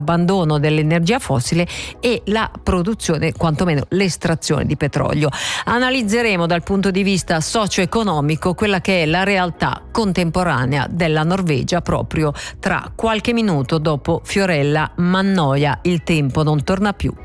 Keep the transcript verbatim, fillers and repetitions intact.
abbandono dell'energia fossile e la produzione, quantomeno l'estrazione di petrolio. Analizzeremo dal punto di vista socio-economico quella che è la realtà contemporanea della Norvegia proprio tra qualche minuto dopo Fiorella Mannoia. Il tempo non torna più.